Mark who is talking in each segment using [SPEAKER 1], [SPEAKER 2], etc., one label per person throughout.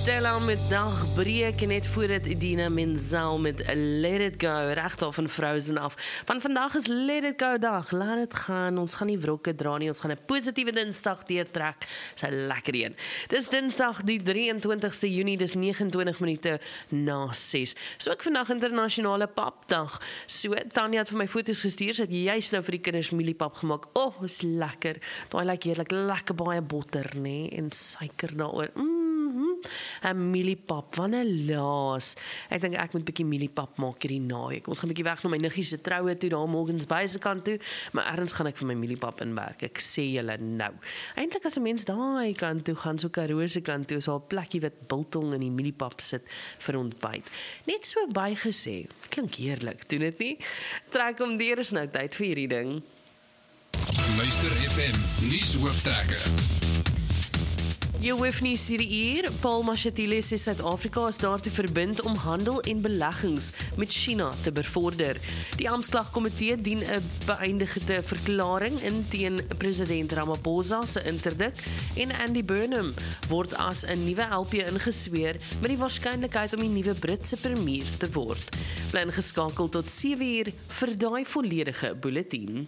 [SPEAKER 1] Stella met Dagbreek en net voor dit Idina Menzel met Let It Go, regtig van Frozen af. Want vandag is Let It Go dag, laat het gaan, ons gaan nie wrokke dra nie, ons gaan 'n positiewe dinsdag deurtrek, sy lekker een. Dis dinsdag die 23ste Junie, dis 29 minute na 6. So ek vandag internasionale papdag. So Tanya het vir my foto's gestuur, sy het juist nou vir die kinders mieliepap gemaak. Is lekker. Daai lyk heerlik, lekker baie botter, nê, en suiker daaroor. En mieliepap, wat 'n laas. Ek dink ek moet 'n bietjie mieliepap maak hierdie naweek. Ons gaan 'n bietjie weg na my niggie se troue toe, daar morgens by se kant toe, maar ergens gaan ek vir my mieliepap inwerk. Ek sê julle nou. Eintlik as 'n mens daai kant toe gaan, so Karoo se kant toe, is daar 'n plekkie wat biltong in die mieliepap sit vir ontbyt. Net so bygesê, klink heerlik, doen dit nie? Trek om deur is nou tyd vir hierdie ding.
[SPEAKER 2] Luister FM, nuus hooftrekker.
[SPEAKER 1] Jou hoofnuus hierdie uur, Paul Mashatile sê Suid-Afrika is daartoe verbind om handel en beleggings met China te bevorder. Die Amptklagkomitee dien 'n beëindigde verklaring in teen president Ramaphosa se interdik en Andy Burnham word as 'n nuwe LP ingesweer met die waarskynlikheid om die nuwe Britse premier te word. Bly ingeskakel tot 7 uur vir daai volledige bulletin.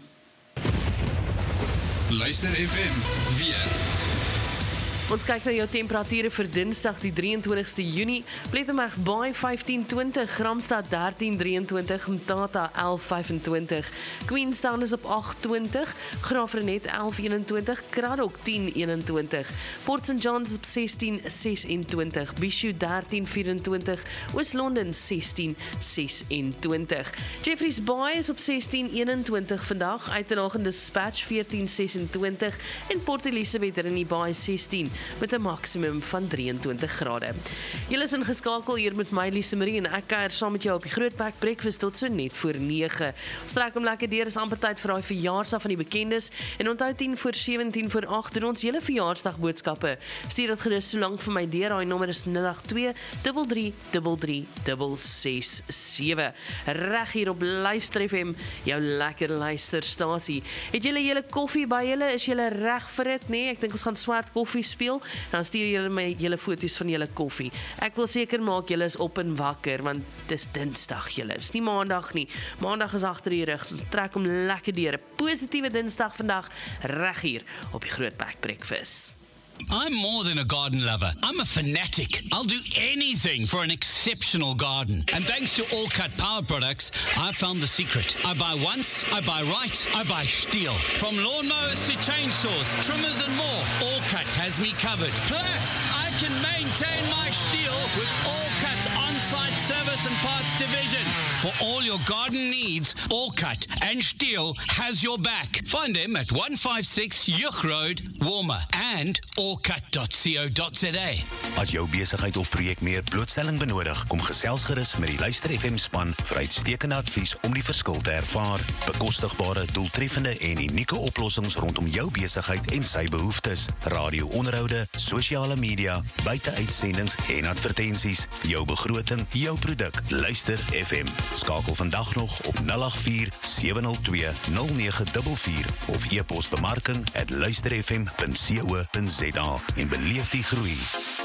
[SPEAKER 2] Luister FM, weer.
[SPEAKER 1] Ons kyk na jou temperature vir Dinsdag die 23ste Junie. Plettenberg Baai 15:20, Gramstad 13:23, Mtata 11:25, Queenstown is op 8:20, Graafrenet 11:21, Kraddock 10:21, Port St Johns op 16:26, Bishu 13:24, Oos-London 16:26. Jeffreys Bay is op 16:21 vandag, Uitenhage Dispatch 14:26 en Port Elizabeth in die Baai 16 met 'n maksimum van 23 grade. Julle is ingeskakel hier met my Lise Marie en ek kuier saam met jou op die Grootpack Breakfast tot so net voor 9. Ons trek om lekker deur, is amper tyd vir daai verjaarsdag van die bekendes en onthou 10:07, 10:08 doen ons hele verjaarsdagboodskappe. Stuur dit gerus so lank vir my deur, daai nommer is 082 3333 667. Reg hier op Luister FM, jou lekker luisterstasie. Het julle julle koffie by julle? Is julle reg vir dit? Nee, ek dink ons gaan swart koffie speel, dan stuur julle my julle foto's van julle koffie. Ek wil seker maak julle is op en wakker, want dis Dinsdag julle. Dis nie Maandag nie. Maandag is agter die rug. So trek om lekker deur. 'n Positiewe Dinsdag vandag, reg hier op die Grootpack Breakfast.
[SPEAKER 3] I'm more than a garden lover. I'm a fanatic. I'll do anything for an exceptional garden. And thanks to All Cut Power products, I found the secret. I buy once, I buy right, I buy Stihl. From lawnmowers to chainsaws, trimmers and more, All Cut has me covered. Plus, I can maintain my Stihl with All Cut's on-site service and parts division. For all your garden needs, All Cut and Stihl has your back. Find them at 156 Juch Road, Walmer, and allcut.co.za.
[SPEAKER 4] As jou besigheid of projek meer blootstelling benodig, kom gesels gerus met die Luister FM span vir uitstekende advies om die verskil te ervaar. Bekostigbare, doeltreffende en unieke oplossings rondom jou besigheid en sy behoeftes. Radio-onderhoude, sosiale media, buiteuitsendings en advertensies. Jou begroting, jou produk. Luister FM. Skakel vandag nog op 084-702-0944 of e-pos bemarking@luisterfm.co.za en beleef die groei.